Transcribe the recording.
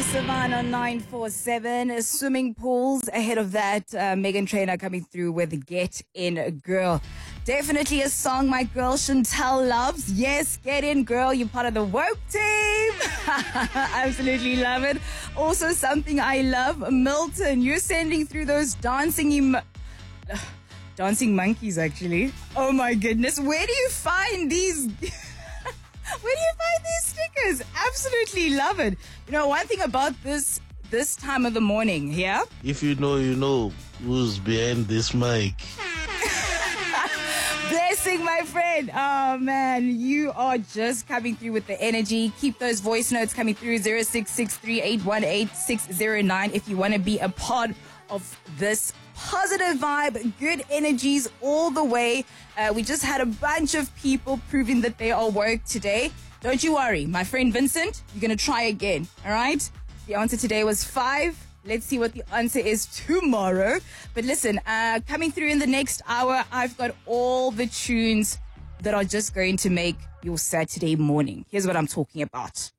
Savannah 947, swimming pools. Ahead of that, Megan Trainor coming through with Get In Girl. Definitely a song my girl Chantel loves. Yes, get in, girl. You're part of the work team. Absolutely love it. Also, something I love, Milton. You're sending through those dancing monkeys, actually. Oh my goodness. Where do you find these? Where do you find these stickers? Absolutely love it. You know, one thing about this time of the morning, yeah? If you know, you know who's behind this mic. Blessing, my friend. Oh, man, you are just coming through with the energy. Keep those voice notes coming through 0663818609 if you want to be a part of this positive vibe, good energies all the way. We just had a bunch of people proving that they are work today. Don't you worry, my friend Vincent, you're going to try again, all right? The answer today was 5. Let's see what the answer is tomorrow. But listen, coming through in the next hour, I've got all the tunes that are just going to make your Saturday morning. Here's what I'm talking about.